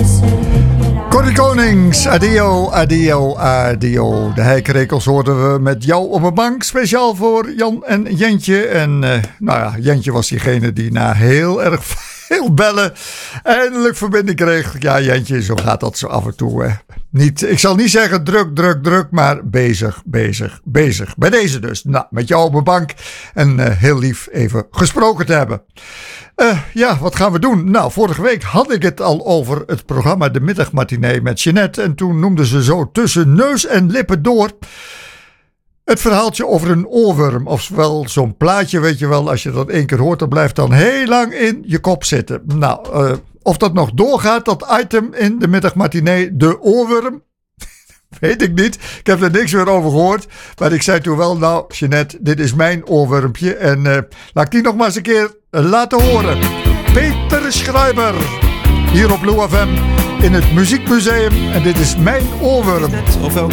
Corrie Konings, adio, adio, adio. De heikrekels hoorden we met jou op een bank. Speciaal voor Jan en Jentje. En nou ja, Jentje was diegene die na heel erg veel bellen eindelijk verbinding kreeg. Ja, Jentje, zo gaat dat zo af en toe. Hè. Niet, ik zal niet zeggen druk, maar bezig. Bij deze dus. Nou, met jou op een bank. En heel lief even gesproken te hebben. Ja, wat gaan we doen? Nou, vorige week had ik het al over het programma De Middagmatinee met Jeanette. En toen noemden ze zo tussen neus en lippen door het verhaaltje over een oorworm. Ofwel zo'n plaatje, weet je wel, als je dat 1 keer hoort, dan blijft dan heel lang in je kop zitten. Nou, of dat nog doorgaat, dat item in De Middagmatinee, de oorworm, weet ik niet. Ik heb er niks meer over gehoord. Maar ik zei toen wel, nou, Jeanette, dit is mijn oorwormpje. En laat ik die nog maar eens een keer laten horen. Peter Schreiber, hier op Blue FM in het Muziekmuseum. En dit is mijn oorworm. Of welk